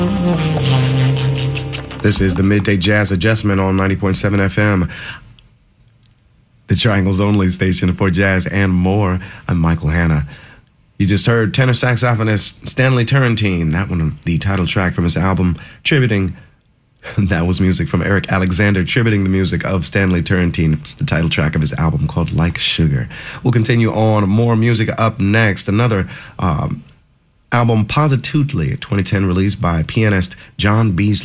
This is the Midday Jazz Adjustment on 90.7 FM, the Triangle's only station for jazz and more. I'm Michael Hanna. You just heard tenor saxophonist Stanley Turrentine, that one, the title track from his album, tributing. That was music from Eric Alexander, tributing the music of Stanley Turrentine, the title track of his album called Like Sugar. We'll continue on. More music up next. Another album, Positutely, a 2010 release by pianist John Beasley.